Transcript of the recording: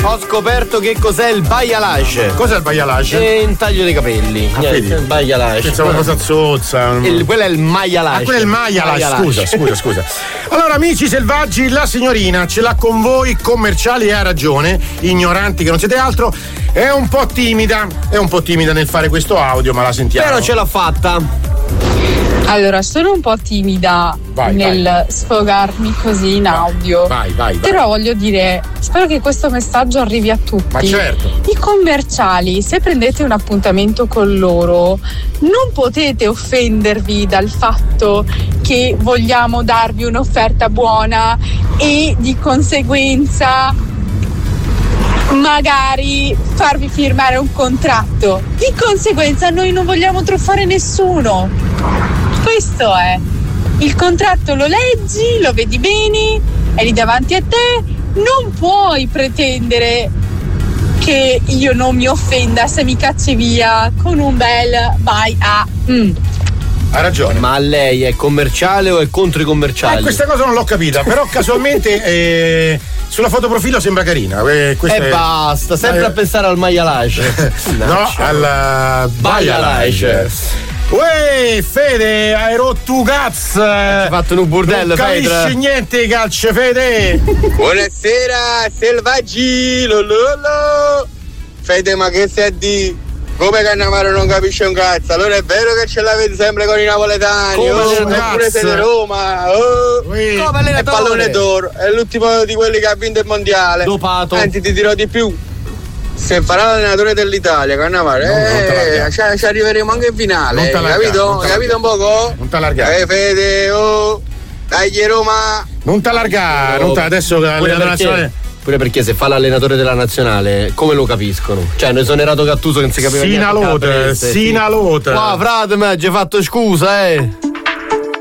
Ho scoperto che cos'è il bailage. Cos'è il bailage? È un taglio dei capelli. Vedi? Il bailage. Pensavo una cosa zozza. Quello è il maialage. Quello è il maialage. Scusa. Allora, amici selvaggi, la signorina ce l'ha con voi, commerciali, e ha ragione, ignoranti che non siete altro. È un po' timida nel fare questo audio, ma la sentiamo. Però ce l'ha fatta. Allora, sono un po' timida nel sfogarmi così in audio. Vai. Però voglio dire, spero che questo messaggio arrivi a tutti. Ma certo. I commerciali, se prendete un appuntamento con loro, non potete offendervi dal fatto che vogliamo darvi un'offerta buona e di conseguenza magari farvi firmare un contratto. Di conseguenza noi non vogliamo truffare nessuno. Questo è. Il contratto lo leggi, lo vedi bene, è lì davanti a te, non puoi pretendere che io non mi offenda se mi cacci via con un bel vai a. Ha ragione. Ma lei è commerciale o è contro i commerciali? Questa cosa non l'ho capita, però casualmente sulla fotoprofilo sembra carina. Basta, sempre a pensare al maialage. No, al bailage. Uè, Fede, hai rotto cazzo! Hai fatto un burdello, Fede! Non capisci niente di calcio, Fede! Buonasera, selvaggi! Lololo! Fede, ma che stai a dire? Come Cannavaro non capisce un cazzo? Allora è vero che ce l'avete sempre con i napoletani? Eppure siete Roma! È pallone d'oro, è l'ultimo di quelli che ha vinto il mondiale. Dopato. Anzi, ti dirò di più. Se farà l'allenatore dell'Italia, Cannavaro, ci arriveremo anche in finale. Capito un poco? Non t'allargare. Fede, dai Roma! Non t'allargare, adesso l'allenatore nazionale. Pure perché se fa l'allenatore della nazionale, come lo capiscono? Cioè, hanno esonerato Gattuso che non si capiva niente. Sinalote. Qua, frate, mi hai fatto scusa,